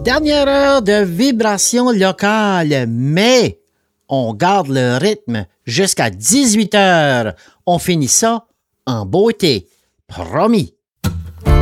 Dernière heure de vibration locale, mais on garde le rythme jusqu'à 18 heures. On finit ça en beauté. Promis.